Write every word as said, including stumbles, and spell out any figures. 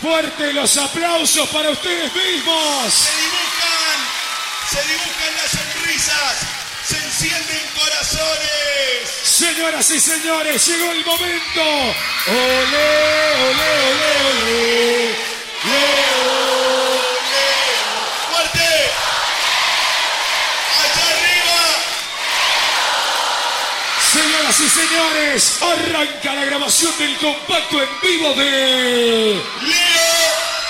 Fuerte los aplausos para ustedes mismos. Se dibujan, se dibujan las sonrisas, se encienden corazones. Señoras y señores, llegó el momento. Olé, olé, olé, olé. Leo, Leo. Fuerte. Allá arriba. Señoras y señores, arranca la grabación del compacto en vivo de Leo.